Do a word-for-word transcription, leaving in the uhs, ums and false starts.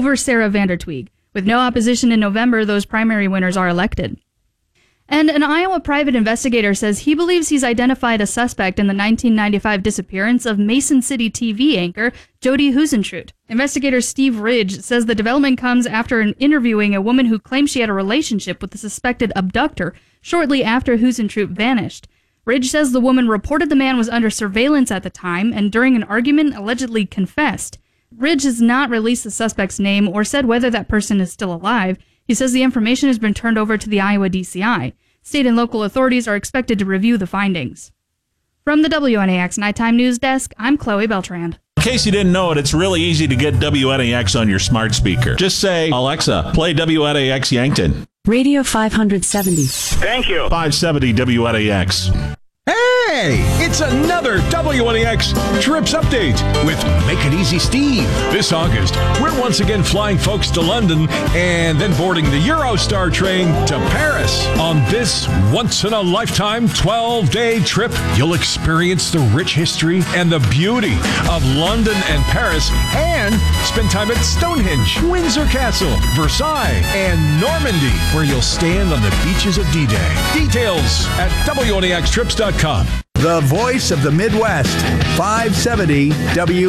over Sarah Vandertweeg. With no opposition in November, those primary winners are elected. And an Iowa private investigator says he believes he's identified a suspect in the nineteen ninety-five disappearance of Mason City T V anchor Jody Huisentruit. Investigator Steve Ridge says the development comes after an interviewing a woman who claimed she had a relationship with the suspected abductor shortly after Huisentruit vanished. Ridge says the woman reported the man was under surveillance at the time and during an argument allegedly confessed. Ridge has not released the suspect's name or said whether that person is still alive. He says the information has been turned over to the Iowa D C I. State and local authorities are expected to review the findings. From the W N A X Nighttime News Desk, I'm Chloe Beltran. In case you didn't know it, it's really easy to get W N A X on your smart speaker. Just say, Alexa, play W N A X Yankton. Radio five seventy. Thank you. five seventy W N A X. Hey, it's another W N A X Trips Update with Make It Easy Steve. This August, we're once again flying folks to London and then boarding the Eurostar train to Paris. On this once-in-a-lifetime twelve-day trip, you'll experience the rich history and the beauty of London and Paris and spend time at Stonehenge, Windsor Castle, Versailles, and Normandy, where you'll stand on the beaches of D-Day. Details at W N A X trips dot com. The voice of the Midwest, five seventy W